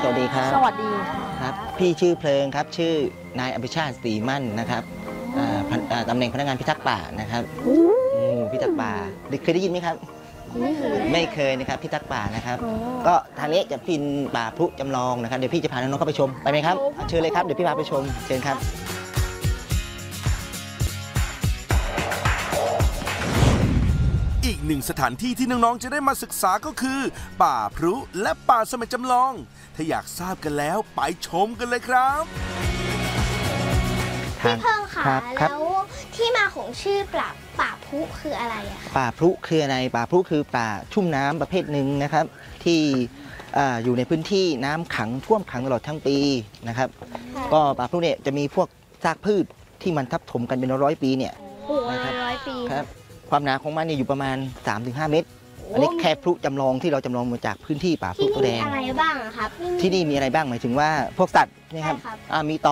สวัสดีครับสวัสดีค่ะครับพี่ชื่อเพลิงครับชื่อนายอภิชาติศรีมั่นนะครับตำแหน่งพนักงานพิทักษ์ป่านะครับพิทักษ์ป่าเคยได้ยินไหมครับไม่เคยนะครับพิทักษ์ป่านะครับก็ทางนี้จะเป็นป่าพลุจำลองนะครับเดี๋ยวพี่จะพาน้องๆเข้าไปชมไปไหมครับเชิญเลยครับเดี๋ยวพี่พาไปชมเชิญครับอีกหนึ่งสถานที่ที่น้องๆจะได้มาศึกษาก็คือ ป่าพรุและป่าเสม็ดจำลอง ถ้าอยากทราบกันแล้วไปชมกันเลยครับพี่เพิ่งค่ะครับแล้วที่มาของชื่อป่าพุคืออะไรอะคะป่าพลุคืออะไรป่าพลุคือป่าชุ่มน้ำประเภทหนึ่งนะครับที่อยู่ในพื้นที่น้ำขังท่วมขังตลอดทั้งปีนะครับก็ป่าพลุเนี่ยจะมีพวกซากพืชที่มันทับถมกันเป็นร้อยปีเนี่ยโอ้โหนะครับ 100 ปีครับความหนาของมันเนี่ยอยู่ประมาณ 3-5 เมตร อันนี้แค่พลุจำลองที่เราจำลองมาจากพื้นที่ป่าพลุที่ตัวแดนี่งอะไรบ้างอะครับที่นี่มีอะไรบ้างหมายถึงว่าพวกสัตว์นะครับใช่ครับมีต่อ